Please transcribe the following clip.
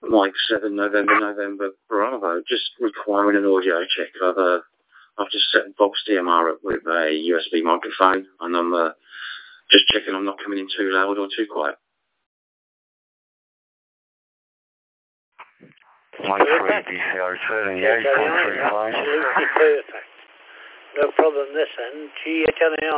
Mike 7 November Bravo, just requiring an audio check. I've just set Bob's DMR up with a USB microphone, and I'm just checking I'm not coming in too loud or too quiet. Mike 3 BCR 78.35. Absolutely perfect. No problem this end. GHNAR.